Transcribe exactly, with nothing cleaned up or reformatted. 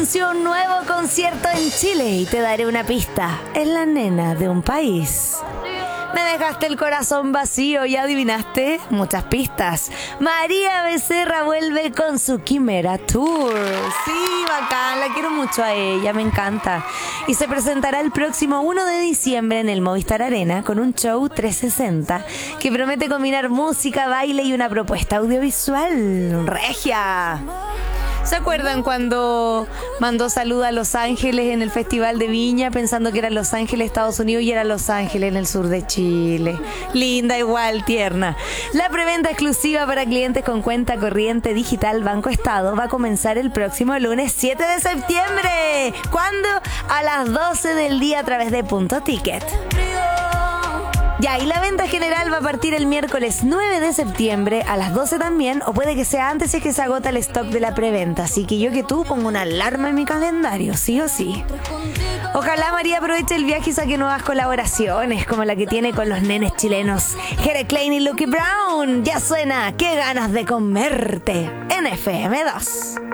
anunció un nuevo concierto en Chile y te daré una pista. Es la nena de un país. Me dejaste el corazón vacío, ¿ya adivinaste? Muchas pistas. María Becerra vuelve con su Quimera Tour. Sí, bacán, la quiero mucho a ella, me encanta. Y se presentará el próximo uno de diciembre en el Movistar Arena con un show trescientos sesenta que promete combinar música, baile y una propuesta audiovisual. ¡Regia! ¿Se acuerdan cuando mandó salud a Los Ángeles en el Festival de Viña pensando que era Los Ángeles, Estados Unidos, y era Los Ángeles en el sur de Chile? Linda, igual, tierna. La preventa exclusiva para clientes con cuenta corriente digital Banco Estado va a comenzar el próximo lunes siete de septiembre. ¿Cuándo? A las doce del día a través de Punto Ticket. Ya, y la venta general va a partir el miércoles nueve de septiembre a las doce también, o puede que sea antes si es que se agota el stock de la preventa. Así que yo que tú pongo una alarma en mi calendario, sí o sí. Ojalá María aproveche el viaje y saque nuevas colaboraciones, como la que tiene con los nenes chilenos Jere Klein y Lucky Brown. Ya suena, qué ganas de comerte, en F M dos.